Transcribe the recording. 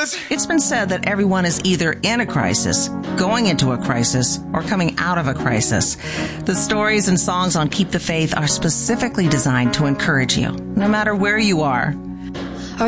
crisis? It's been said that everyone is either in a crisis, going into a crisis, or coming out of a crisis. The stories and songs on Keep the Faith are specifically designed to encourage you, no matter where you are.